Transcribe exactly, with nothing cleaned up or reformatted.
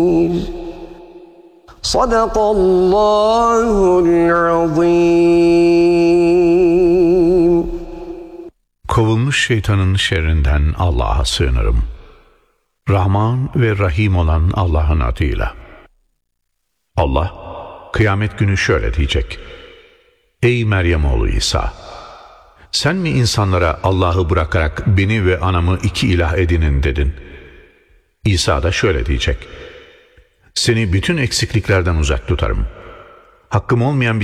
Sadakallahul azim. Kovulmuş şeytanın şerrinden Allah'a sığınırım. Rahman ve Rahim olan Allah'ın adıyla. Allah, kıyamet günü şöyle diyecek: Ey Meryem oğlu İsa! Sen mi insanlara Allah'ı bırakarak beni ve anamı iki ilah edinin dedin? İsa da şöyle diyecek: Seni bütün eksikliklerden uzak tutarım. Hakkım olmayan bir